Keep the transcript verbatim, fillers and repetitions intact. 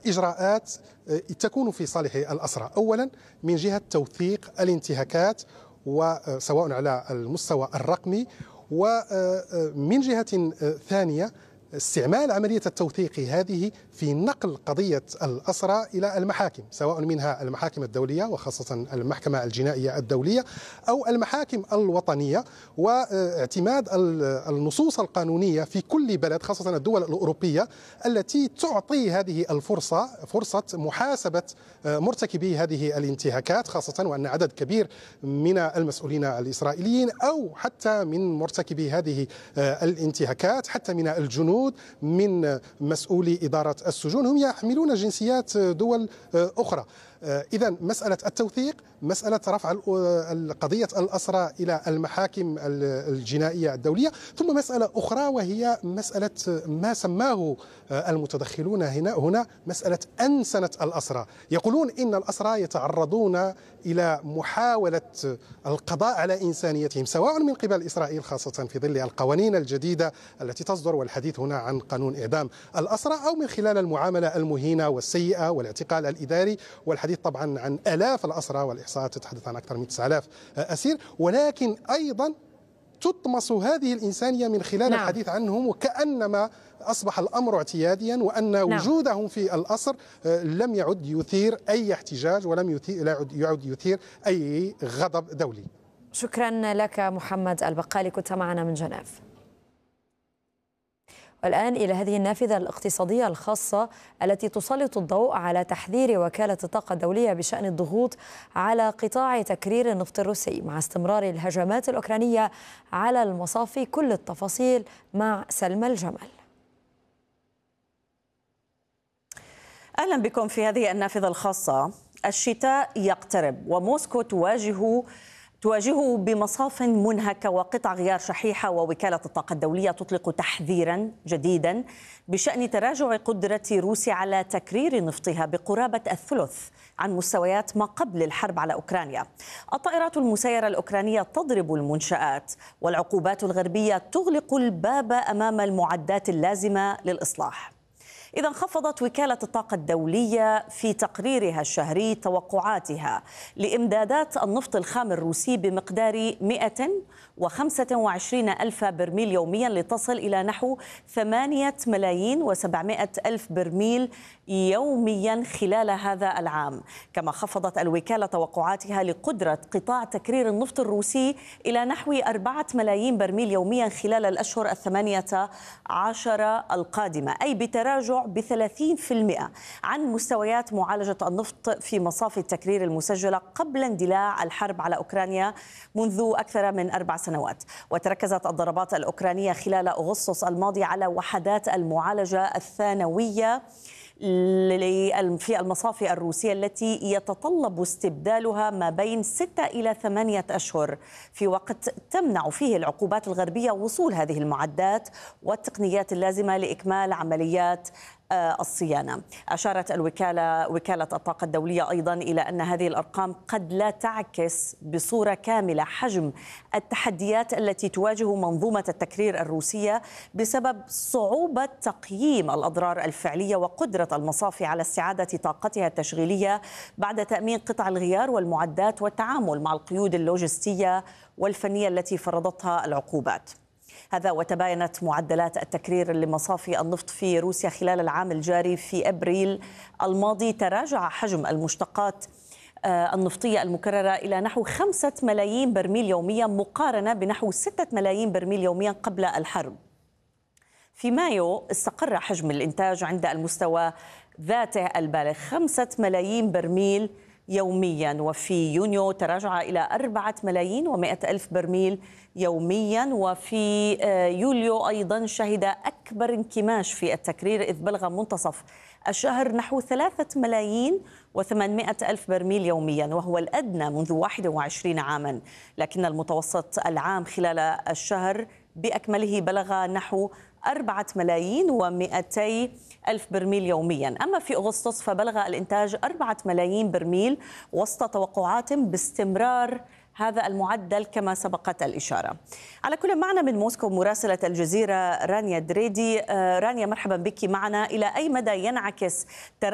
إجراءات تكون في صالح الأسرى. أولا من جهة توثيق الانتهاكات وسواء على المستوى الرقمي، ومن جهة ثانية استعمال عملية التوثيق هذه في نقل قضية الأسرى إلى المحاكم، سواء منها المحاكم الدولية وخاصة المحكمة الجنائية الدولية أو المحاكم الوطنية، واعتماد النصوص القانونية في كل بلد خاصة الدول الأوروبية التي تعطي هذه الفرصة فرصة محاسبة مرتكبي هذه الانتهاكات، خاصة وأن عدد كبير من المسؤولين الإسرائيليين أو حتى من مرتكبي هذه الانتهاكات حتى من الجنود من مسؤولي إدارة السجون هم يحملون جنسيات دول أخرى. إذن مسألة التوثيق، مسألة رفع قضية الأسرى إلى المحاكم الجنائية الدولية، ثم مسألة أخرى وهي مسألة ما سماه المتدخلون هنا هنا مسألة أنسنة الأسرى. يقولون إن الأسرى يتعرضون إلى محاولة القضاء على إنسانيتهم سواء من قبل إسرائيل خاصة في ظل القوانين الجديدة التي تصدر، والحديث هنا عن قانون إعدام الأسرى، أو من خلال المعاملة المهينة والسيئة والاعتقال الإداري، والحديث طبعا عن آلاف الأسرى والإحصاءات تتحدث عن أكثر من تسعة آلاف أسير، ولكن أيضا تطمس هذه الإنسانية من خلال نعم. الحديث عنهم وكأنما أصبح الأمر اعتياديا، وأن نعم. وجودهم في الأسر لم يعد يثير أي احتجاج ولم يثير لا يعد يثير أي غضب دولي. شكرا لك محمد البقالي، كنت معنا من جنيف. والآن إلى هذه النافذة الاقتصادية الخاصة التي تسلط الضوء على تحذير وكالة الطاقة الدولية بشأن الضغوط على قطاع تكرير النفط الروسي مع استمرار الهجمات الأوكرانية على المصافي. كل التفاصيل مع سلمى الجمل. أهلا بكم في هذه النافذة الخاصة. الشتاء يقترب وموسكو تواجه تواجهه بمصاف منهكة وقطع غيار شحيحة، ووكالة الطاقة الدولية تطلق تحذيرا جديدا بشأن تراجع قدرة روسيا على تكرير نفطها بقرابة الثلث عن مستويات ما قبل الحرب على أوكرانيا. الطائرات المسيرة الأوكرانية تضرب المنشآت، والعقوبات الغربية تغلق الباب أمام المعدات اللازمة للإصلاح. إذا خفضت وكالة الطاقة الدولية في تقريرها الشهري توقعاتها لإمدادات النفط الخام الروسي بمقدار مئة وخمسة وعشرين ألف برميل يوميا لتصل إلى نحو ثمانية ملايين وسبعمائة ألف برميل يوميا خلال هذا العام. كما خفضت الوكالة توقعاتها لقدرة قطاع تكرير النفط الروسي إلى نحو أربعة ملايين برميل يوميا خلال الأشهر الثمانية عشر القادمة، أي بتراجع بثلاثين بالمئة عن مستويات معالجة النفط في مصافي التكرير المسجلة قبل اندلاع الحرب على أوكرانيا منذ أكثر من أربع سنوات. وتركزت الضربات الأوكرانية خلال أغسطس الماضي على وحدات المعالجة الثانوية في المصافي الروسية التي يتطلب استبدالها ما بين ستة إلى ثمانية أشهر، في وقت تمنع فيه العقوبات الغربية وصول هذه المعدات والتقنيات اللازمة لإكمال عمليات الصيانة. أشارت الوكالة وكالة الطاقة الدولية أيضا إلى أن هذه الأرقام قد لا تعكس بصورة كاملة حجم التحديات التي تواجه منظومة التكرير الروسية بسبب صعوبة تقييم الأضرار الفعلية وقدرة المصافي على استعادة طاقتها التشغيلية بعد تأمين قطع الغيار والمعدات والتعامل مع القيود اللوجستية والفنية التي فرضتها العقوبات. هذا وتباينت معدلات التكرير لمصافي النفط في روسيا خلال العام الجاري. في أبريل الماضي تراجع حجم المشتقات النفطية المكررة إلى نحو خمسة ملايين برميل يوميا مقارنة بنحو ستة ملايين برميل يوميا قبل الحرب. في مايو استقر حجم الإنتاج عند المستوى ذاته البالغ خمسة ملايين برميل يوميا، وفي يونيو تراجع إلى أربعة ملايين ومئة ألف برميل يوميا، وفي يوليو أيضا شهد أكبر انكماش في التكرير إذ بلغ منتصف الشهر نحو ثلاثة ملايين وثمانمائة ألف برميل يوميا، وهو الأدنى منذ واحد وعشرين عاما، لكن المتوسط العام خلال الشهر بأكمله بلغ نحو أربعة ملايين ومئتي ألف برميل يوميا. أما في أغسطس فبلغ الإنتاج أربعة ملايين برميل وسط توقعات باستمرار هذا المعدل كما سبقت الإشارة. على كل معنا من موسكو مراسلة الجزيرة رانيا دريدي. رانيا، مرحبا بك معنا. إلى أي مدى ينعكس